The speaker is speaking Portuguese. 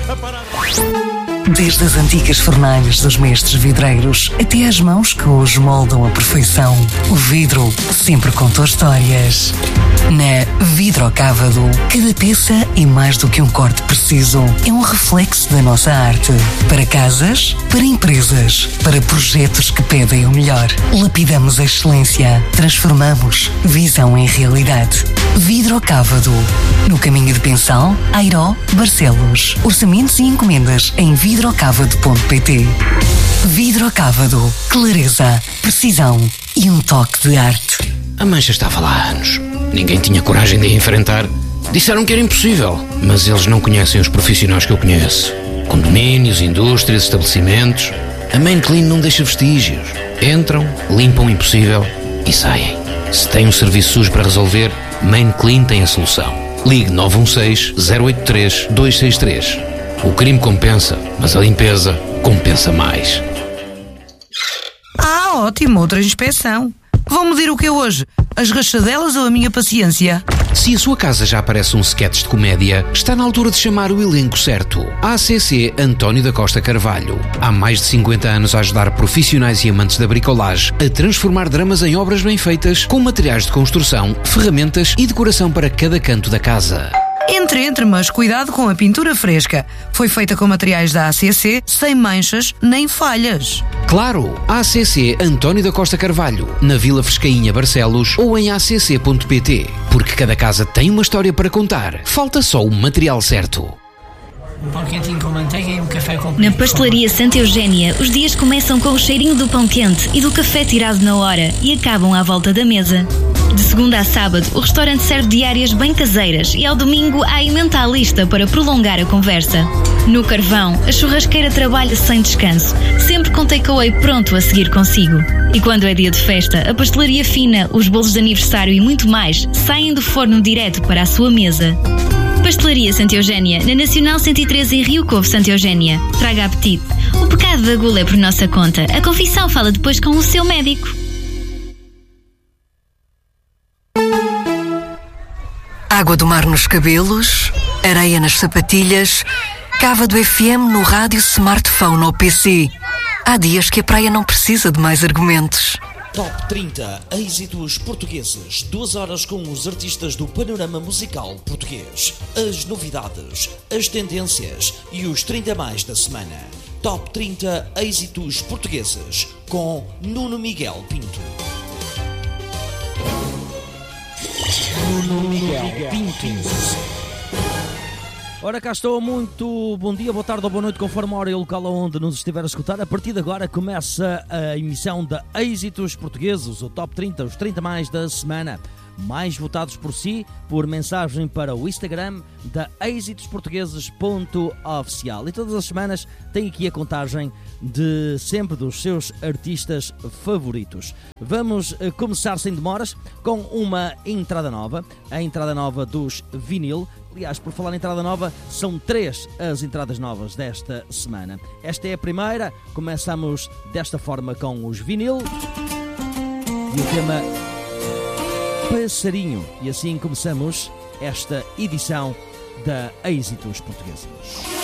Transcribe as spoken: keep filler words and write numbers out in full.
Desde as antigas fornalhas dos mestres vidreiros até às mãos que hoje moldam a perfeição, o vidro sempre contou histórias. Na Vidrocávado, cada peça é mais do que um corte preciso. É um reflexo da nossa arte. Para casas, para empresas, para projetos que pedem o melhor. Lapidamos a excelência. Transformamos visão em realidade. Vidrocávado. No caminho de Pensal, Airó, Barcelos. Orçamentos e encomendas em vidrocávado ponto pt. Vidrocávado. Clareza, precisão e um toque de arte. A mancha estava lá há anos. Ninguém tinha coragem de a enfrentar. Disseram que era impossível, mas eles não conhecem os profissionais que eu conheço. Condomínios, indústrias, estabelecimentos. A Main Clean não deixa vestígios. Entram, limpam o impossível e saem. Se tem um serviço sujo para resolver, Main Clean tem a solução. Ligue nove um seis, zero oito três, dois seis três. O crime compensa, mas a limpeza compensa mais. Ah, ótimo, outra inspeção. Vão medir o que hoje? As rachadelas ou a minha paciência? Se a sua casa já parece um sketch de comédia, está na altura de chamar o elenco certo. A C C António da Costa Carvalho. Há mais de cinquenta anos a ajudar profissionais e amantes da bricolagem a transformar dramas em obras bem feitas, com materiais de construção, ferramentas e decoração para cada canto da casa. Entre, entre, mas cuidado com a pintura fresca. Foi feita com materiais da A C C, sem manchas nem falhas. Claro, A C C António da Costa Carvalho, na Vila Frescainha, Barcelos, ou em a c c ponto p t. Porque cada casa tem uma história para contar. Falta só o material certo. Um pão quentinho com manteiga e um café com... Na Pastelaria Santa Eugénia, os dias começam com o cheirinho do pão quente e do café tirado na hora e acabam à volta da mesa. De segunda a sábado, o restaurante serve diárias bem caseiras e ao domingo há emenda à lista para prolongar a conversa. No Carvão, a churrasqueira trabalha sem descanso, sempre com takeaway pronto a seguir consigo. E quando é dia de festa, a pastelaria fina, os bolos de aniversário e muito mais saem do forno direto para a sua mesa. Pastelaria Santa Eugénia, na Nacional cento e treze em Rio Covo, Santa Eugénia. Traga apetite. O pecado da gula é por nossa conta. A confissão fala depois com o seu médico. Água do mar nos cabelos, areia nas sapatilhas, Cávado F M no rádio, smartphone ou P C. Há dias que a praia não precisa de mais argumentos. Top trinta êxitos portugueses. Duas horas com os artistas do panorama musical português. As novidades, as tendências e os trinta mais da semana. Top trinta êxitos portugueses com Nuno Miguel Pinto. Nuno Miguel Pinto. Ora, cá estou, muito bom dia, boa tarde ou boa noite, conforme a hora e o local onde nos estiver a escutar. A partir de agora começa a emissão da Êxitos Portugueses, o Top trinta, os trinta mais da semana. Mais votados por si, por mensagem para o Instagram da êxitos portugueses ponto oficial. E todas as semanas tem aqui a contagem de sempre dos seus artistas favoritos. Vamos começar sem demoras com uma entrada nova, a entrada nova dos vinil. Aliás, por falar em entrada nova, são três as entradas novas desta semana. Esta é a primeira, começamos desta forma com os vinil e o tema Passarinho. E assim começamos esta edição da Êxitos Portugueses.